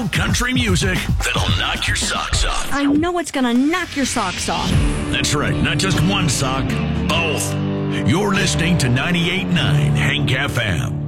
new country music that'll knock your socks off. I know it's gonna knock your socks off. That's right, not just one sock, both. You're listening to 98.9 Hank FM.